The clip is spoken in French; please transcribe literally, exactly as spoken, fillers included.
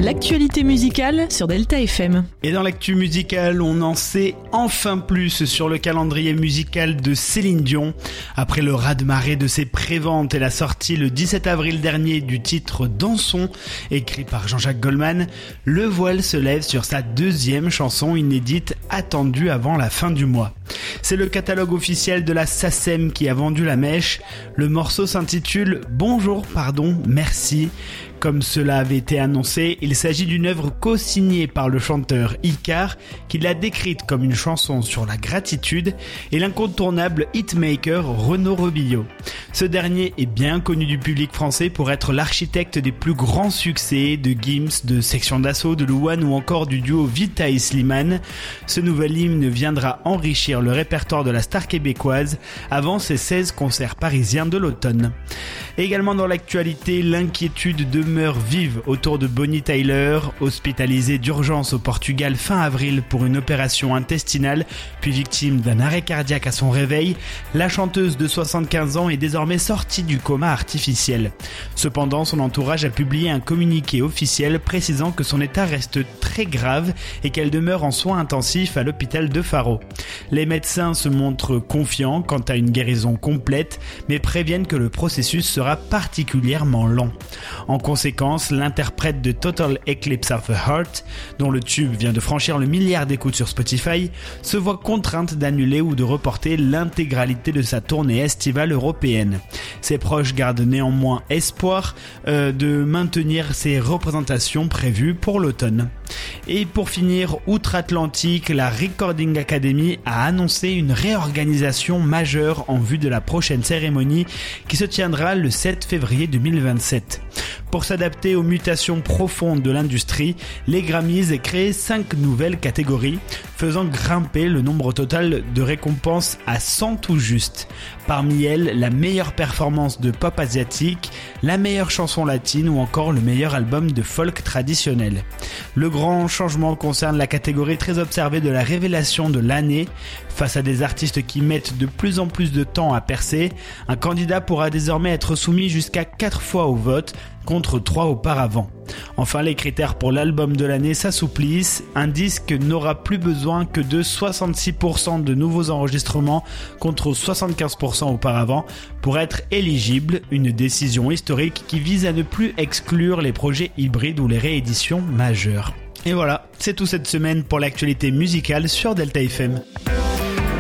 L'actualité musicale sur Delta F M. Et dans l'actu musicale, on en sait enfin plus sur le calendrier musical de Céline Dion. Après le raz-de-marée de ses préventes et la sortie le dix-sept avril dernier du titre Dansons, écrit par Jean-Jacques Goldman, le voile se lève sur sa deuxième chanson inédite attendue avant la fin du mois. C'est le catalogue officiel de la S A C E M qui a vendu la mèche. Le morceau s'intitule « Bonjour, pardon, merci ». Comme cela avait été annoncé, il s'agit d'une œuvre co-signée par le chanteur Icare, qui l'a décrite comme une chanson sur la gratitude, et l'incontournable hitmaker Renaud Robillo. Ce dernier est bien connu du public français pour être l'architecte des plus grands succès de Gims, de Section d'Assaut, de Louane ou encore du duo Vita et Slimane. Ce nouvel hymne viendra enrichir le répertoire de la star québécoise avant ses seize concerts parisiens de l'automne. Également dans l'actualité, l'inquiétude demeure vive autour de Bonnie Tyler, hospitalisée d'urgence au Portugal fin avril pour une opération intestinale, puis victime d'un arrêt cardiaque à son réveil. La chanteuse de soixante-quinze ans est désormais sortie du coma artificiel. Cependant, son entourage a publié un communiqué officiel précisant que son état reste très grave et qu'elle demeure en soins intensifs à l'hôpital de Faro. Les médecins se montrent confiants quant à une guérison complète, mais préviennent que le processus sera particulièrement lent. En conséquence, l'interprète de Total Eclipse of a Heart, dont le tube vient de franchir le milliard d'écoutes sur Spotify, se voit contrainte d'annuler ou de reporter l'intégralité de sa tournée estivale européenne. Ses proches gardent néanmoins espoir euh, de maintenir ses représentations prévues pour l'automne. Et pour finir, outre-Atlantique, la Recording Academy a annoncé une réorganisation majeure en vue de la prochaine cérémonie qui se tiendra le sept février deux mille vingt-sept. Pour s'adapter aux mutations profondes de l'industrie, les Grammys ont créé cinq nouvelles catégories, faisant grimper le nombre total de récompenses à cent tout juste. Parmi elles, la meilleure performance de pop asiatique, la meilleure chanson latine ou encore le meilleur album de folk traditionnel. Le grand changement concerne la catégorie très observée de la révélation de l'année. Face à des artistes qui mettent de plus en plus de temps à percer, un candidat pourra désormais être soumis jusqu'à quatre fois au vote, contre trois auparavant. Enfin, les critères pour l'album de l'année s'assouplissent. Un disque n'aura plus besoin que de soixante-six pour cent de nouveaux enregistrements contre soixante-quinze pour cent auparavant pour être éligible, une décision historique qui vise à ne plus exclure les projets hybrides ou les rééditions majeures. Et voilà, c'est tout cette semaine pour l'actualité musicale sur Delta F M.